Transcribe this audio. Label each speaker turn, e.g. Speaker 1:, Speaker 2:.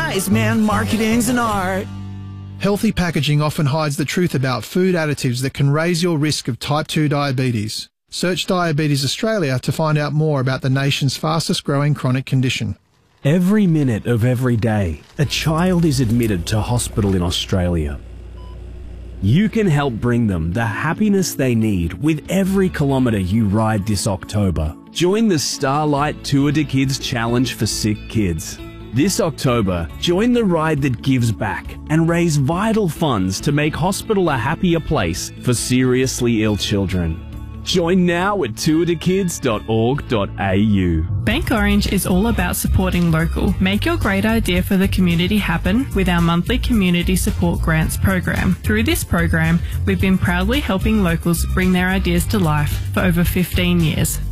Speaker 1: wise man, marketing's an art.
Speaker 2: Healthy packaging often hides the truth about food additives that can raise your risk of type 2 diabetes. Search Diabetes Australia to find out more about the nation's fastest growing chronic condition.
Speaker 3: Every minute of every day, a child is admitted to hospital in Australia. You can help bring them the happiness they need with every kilometre you ride this October. Join the Starlight Tour de Kids Challenge for sick kids. This October, join the ride that gives back and raise vital funds to make hospital a happier place for seriously ill children. Join now at tourdekids.org.au.
Speaker 4: Bank Orange is all about supporting local. Make your great idea for the community happen with our monthly Community Support Grants program. Through this program, we've been proudly helping locals bring their ideas to life for over 15 years.